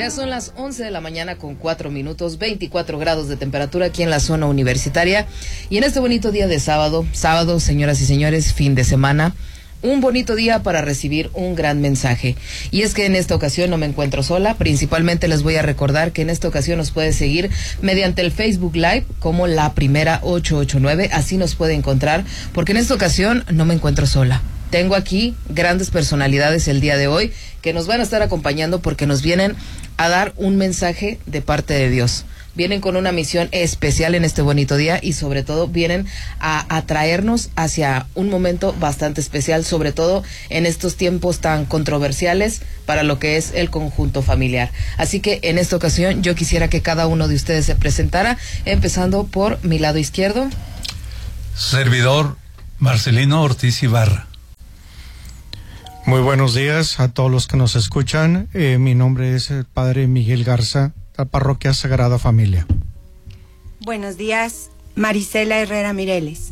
Ya son las 11 de la mañana con 4 minutos, 24 grados de temperatura aquí en la zona universitaria. Y en este bonito día de sábado, señoras y señores, fin de semana, un bonito día para recibir un gran mensaje. Y es que en esta ocasión no me encuentro sola. Principalmente les voy a recordar que en esta ocasión nos puede seguir mediante el Facebook Live como La Primera 889. Así nos puede encontrar, porque en esta ocasión no me encuentro sola. Tengo aquí grandes personalidades el día de hoy que nos van a estar acompañando porque nos vienen a dar un mensaje de parte de Dios. Vienen con una misión especial en este bonito día y sobre todo vienen a atraernos hacia un momento bastante especial, sobre todo en estos tiempos tan controversiales para lo que es el conjunto familiar. Así que en esta ocasión yo quisiera que cada uno de ustedes se presentara, empezando por mi lado izquierdo. Servidor Marcelino Ortiz Ibarra. Muy buenos días a todos los que nos escuchan. Mi nombre es el Padre Miguel Garza, la Parroquia Sagrada Familia. Buenos días, Marisela Herrera Mireles.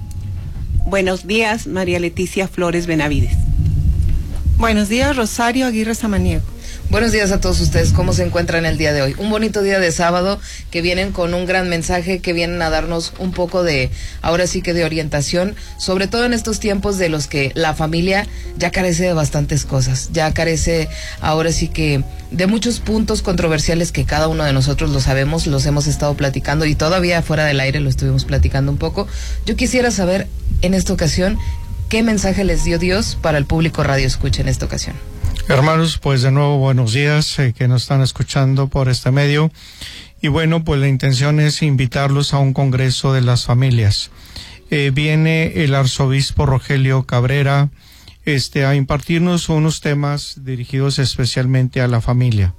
Buenos días, María Leticia Flores Benavides. Buenos días, Rosario Aguirre Samaniego. Buenos días a todos ustedes, ¿cómo se encuentran el día de hoy? Un bonito día de sábado, que vienen con un gran mensaje, que vienen a darnos un poco de, ahora sí que de orientación, sobre todo en estos tiempos de los que la familia ya carece de bastantes cosas, ya carece ahora sí que de muchos puntos controversiales que cada uno de nosotros lo sabemos, los hemos estado platicando y todavía fuera del aire lo estuvimos platicando un poco. Yo quisiera saber en esta ocasión, ¿qué mensaje les dio Dios para el público Radio Escucha en esta ocasión? Hermanos, pues de nuevo buenos días que nos están escuchando por este medio. Y bueno, pues la intención es invitarlos a un congreso de las familias. Viene el arzobispo Rogelio Cabrera a impartirnos unos temas dirigidos especialmente a la familia.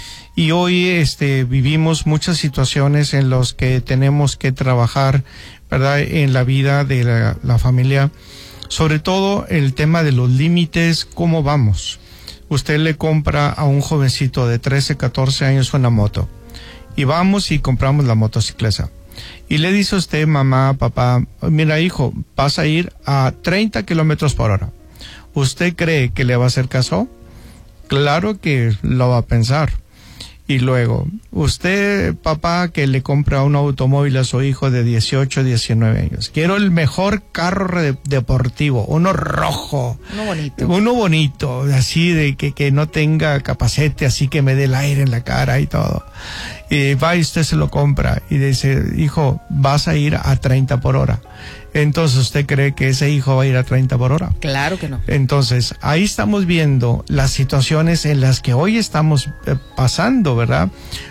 Y hoy vivimos muchas situaciones en las que tenemos que trabajar, ¿verdad?, en la vida de la familia. Sobre todo el tema de los límites, ¿cómo vamos? Usted le compra a un jovencito de 13, 14 años una moto y vamos y compramos la motocicleta y le dice a usted, mamá, papá, mira hijo, vas a ir a 30 kilómetros por hora. ¿Usted cree que le va a hacer caso? Claro que lo va a pensar. Y luego, usted, papá, que le compra un automóvil a su hijo de 18, 19 años. Quiero el mejor carro deportivo, uno rojo. Uno bonito, así de que no tenga capacete, así que me dé el aire en la cara y todo. Y va y usted se lo compra y dice, hijo, vas a ir a 30 por hora. Entonces, ¿usted cree que ese hijo va a ir a 30 por hora? Claro que no. Entonces, ahí estamos viendo las situaciones en las que hoy estamos pasando, ¿verdad?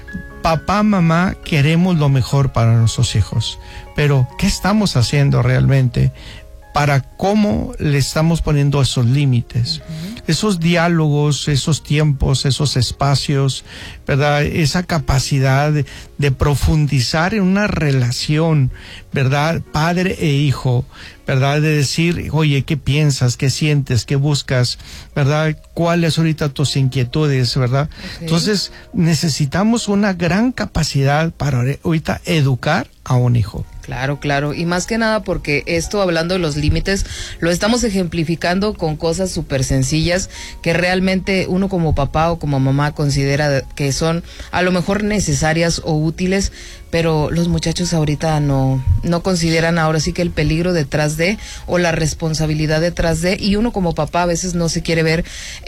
Papá, mamá, queremos lo mejor para nuestros hijos, pero ¿qué estamos haciendo realmente para cómo le estamos poniendo esos límites? Esos diálogos, esos tiempos, esos espacios, ¿verdad? Esa capacidad de profundizar en una relación, ¿verdad? Padre e hijo, ¿verdad? De decir, oye, ¿qué piensas? ¿Qué sientes? ¿Qué buscas? ¿Verdad? ¿Cuáles ahorita tus inquietudes? ¿Verdad? Okay. Entonces, necesitamos una gran capacidad para ahorita educar a un hijo. Claro, claro, y más que nada porque esto, hablando de los límites, lo estamos ejemplificando con cosas súper sencillas que realmente uno como papá o como mamá considera que son a lo mejor necesarias o útiles, pero los muchachos ahorita no consideran ahora sí que el peligro detrás de, o la responsabilidad detrás de, y uno como papá a veces no se quiere ver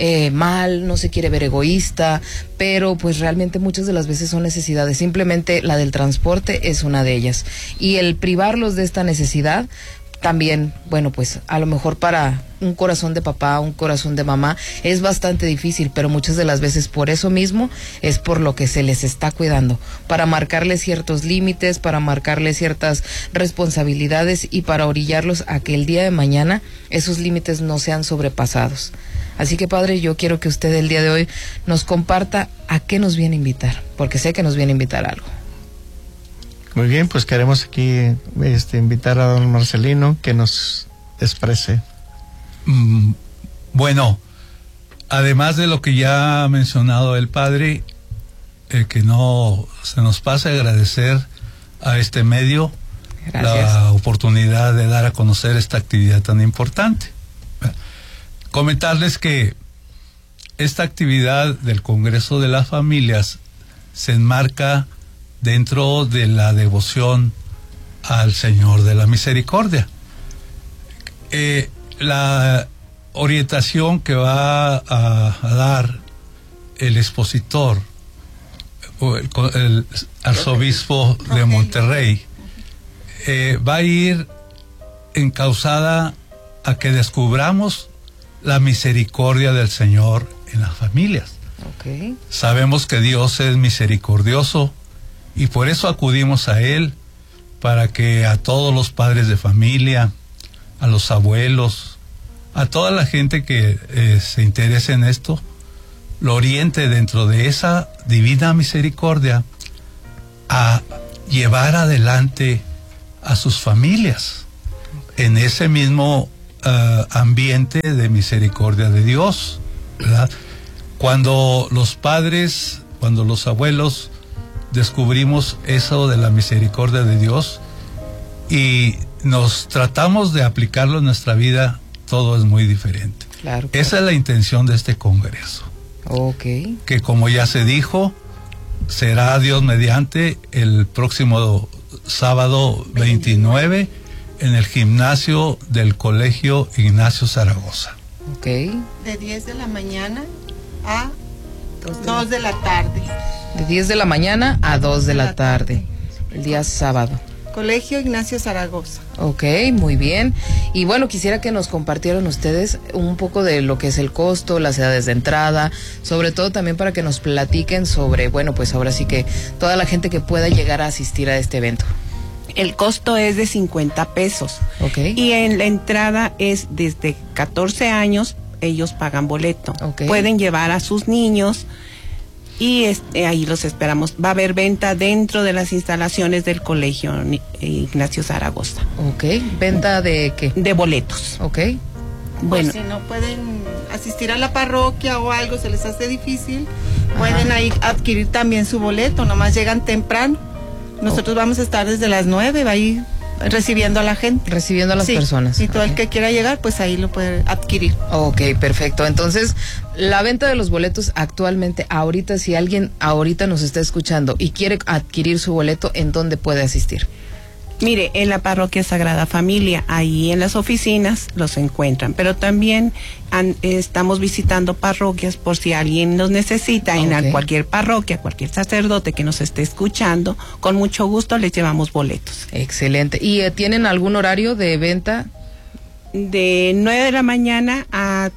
mal, no se quiere ver egoísta, pero pues realmente muchas de las veces son necesidades, simplemente la del transporte es una de ellas, y el privarlos de esta necesidad también, bueno, pues a lo mejor para un corazón de papá, un corazón de mamá, es bastante difícil, pero muchas de las veces por eso mismo es por lo que se les está cuidando, para marcarles ciertos límites, para marcarles ciertas responsabilidades y para orillarlos a que el día de mañana esos límites no sean sobrepasados. Así que, padre, yo quiero que usted el día de hoy nos comparta a qué nos viene a invitar, porque sé que nos viene a invitar a algo. Muy bien, pues queremos aquí invitar a don Marcelino que nos exprese. Bueno, además de lo que ya ha mencionado el padre, que no se nos pase a agradecer a este medio la oportunidad de dar a conocer esta actividad tan importante. Comentarles que esta actividad del Congreso de las Familias se enmarca dentro de la devoción al Señor de la Misericordia. La orientación que va a dar el expositor, o el arzobispo de Monterrey, va a ir encauzada a que descubramos la misericordia del Señor en las familias. Okay. Sabemos que Dios es misericordioso y por eso acudimos a Él, para que a todos los padres de familia, a los abuelos, a toda la gente que se interese en esto, lo oriente dentro de esa divina misericordia a llevar adelante a sus familias en ese mismo ambiente de misericordia de Dios, ¿verdad? Cuando los padres, cuando los abuelos descubrimos eso de la misericordia de Dios y nos tratamos de aplicarlo en nuestra vida, todo es muy diferente. Claro. Esa es la intención de este congreso. Okay. Que, como ya se dijo, será Dios mediante el próximo sábado 29 en el gimnasio del Colegio Ignacio Zaragoza. Okay. De 10 de la mañana a 2 de la tarde. De 10 de la mañana a 2 de la tarde, el día sábado. Colegio Ignacio Zaragoza. Ok, muy bien. Y bueno, quisiera que nos compartieran ustedes un poco de lo que es el costo, las edades de entrada, sobre todo también para que nos platiquen sobre, bueno, pues ahora sí que toda la gente que pueda llegar a asistir a este evento. El costo es de 50 pesos. Ok. Y en la entrada es desde 14 años, ellos pagan boleto. Ok. Pueden llevar a sus niños y ahí los esperamos. Va a haber venta dentro de las instalaciones del Colegio Ignacio Zaragoza. Ok. ¿Venta de qué? De boletos. Ok. Bueno, Por si no pueden asistir a la parroquia o algo, se les hace difícil, pueden ahí adquirir también su boleto, nomás llegan temprano. Nosotros vamos a estar desde las 9, va ahí recibiendo a la gente. Recibiendo a las personas. Y todo el Ok. que quiera llegar, pues ahí lo puede adquirir. Ok, perfecto. Entonces, la venta de los boletos actualmente, ahorita, si alguien ahorita nos está escuchando y quiere adquirir su boleto, ¿en dónde puede asistir? mire, en la Parroquia Sagrada Familia, ahí en las oficinas los encuentran, pero también estamos visitando parroquias por si alguien nos necesita en cualquier parroquia, cualquier sacerdote que nos esté escuchando, con mucho gusto les llevamos boletos. Excelente. ¿Y tienen algún horario de venta? De 9 de la mañana a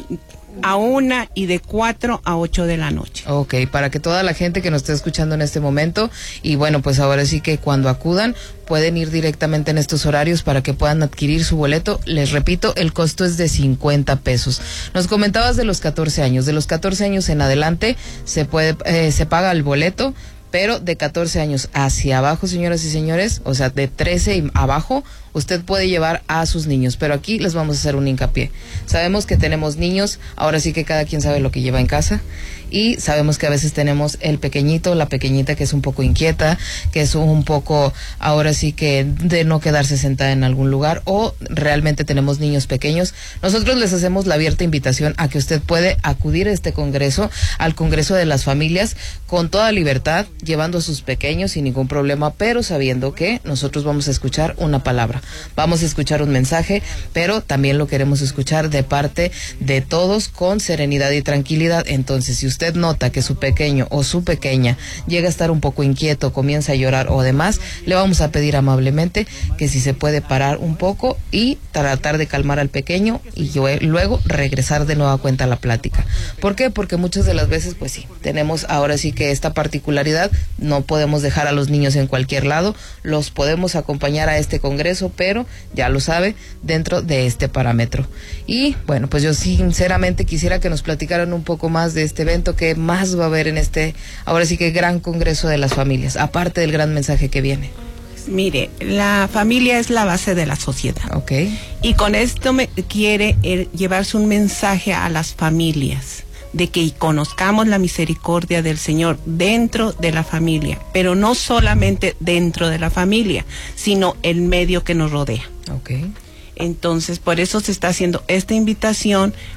1 y de 4 a 8 de la noche. Ok, para que toda la gente que nos esté escuchando en este momento, y bueno, pues ahora sí que cuando acudan, pueden ir directamente en estos horarios para que puedan adquirir su boleto. Les repito, el costo es de 50 pesos. Nos comentabas de los 14 años. De los 14 años en adelante se paga el boleto, pero de 14 años hacia abajo, señoras y señores, o sea, de 13 y abajo, usted puede llevar a sus niños, pero aquí les vamos a hacer un hincapié. Sabemos que tenemos niños, ahora sí que cada quien sabe lo que lleva en casa, y sabemos que a veces tenemos el pequeñito, la pequeñita que es un poco inquieta, que es un poco, ahora sí que de no quedarse sentada en algún lugar, o realmente tenemos niños pequeños. Nosotros les hacemos la abierta invitación a que usted puede acudir a este congreso, al Congreso de las Familias, con toda libertad, llevando a sus pequeños sin ningún problema, pero sabiendo que nosotros vamos a escuchar una palabra. Vamos a escuchar un mensaje, pero también lo queremos escuchar de parte de todos con serenidad y tranquilidad. Entonces, si usted nota que su pequeño o su pequeña llega a estar un poco inquieto, comienza a llorar o demás, le vamos a pedir amablemente que si se puede parar un poco y tratar de calmar al pequeño y luego regresar de nueva cuenta a la plática. ¿Por qué? Porque muchas de las veces, pues sí, tenemos ahora sí que esta particularidad, no podemos dejar a los niños en cualquier lado, los podemos acompañar a este congreso, pero ya lo sabe, dentro de este parámetro. Y bueno, pues yo sinceramente quisiera que nos platicaran un poco más de este evento, que más va a haber en este, ahora sí que gran congreso de las familias, aparte del gran mensaje que viene. Mire, la familia es la base de la sociedad. Ok. Y con esto quiere llevarse un mensaje a las familias, de que conozcamos la misericordia del Señor dentro de la familia, pero no solamente dentro de la familia, sino el medio que nos rodea. Okay. Entonces, por eso se está haciendo esta invitación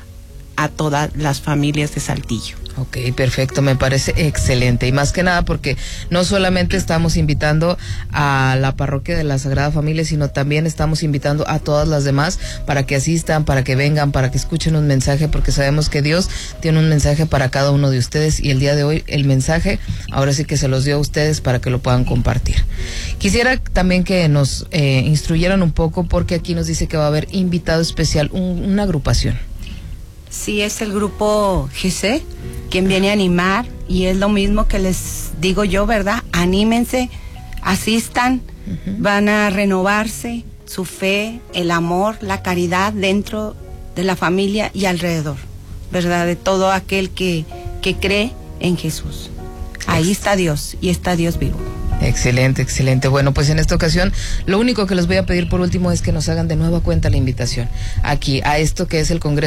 a todas las familias de Saltillo. Ok, perfecto, me parece excelente. Y más que nada porque no solamente estamos invitando a la parroquia de la Sagrada Familia, sino también estamos invitando a todas las demás para que asistan, para que vengan, para que escuchen un mensaje, porque sabemos que Dios tiene un mensaje para cada uno de ustedes y el día de hoy el mensaje ahora sí que se los dio a ustedes para que lo puedan compartir. Quisiera también que nos instruyeran un poco, porque aquí nos dice que va a haber invitado especial, una agrupación. Sí, es el grupo GC quien viene a animar, y es lo mismo que les digo yo, ¿verdad? Anímense, asistan, van a renovarse su fe, el amor, la caridad dentro de la familia y alrededor, ¿verdad? De todo aquel que cree en Jesús. Ahí está Dios, y está Dios vivo. Excelente, excelente. Bueno, pues en esta ocasión lo único que les voy a pedir por último es que nos hagan de nueva cuenta la invitación aquí a esto que es el Congreso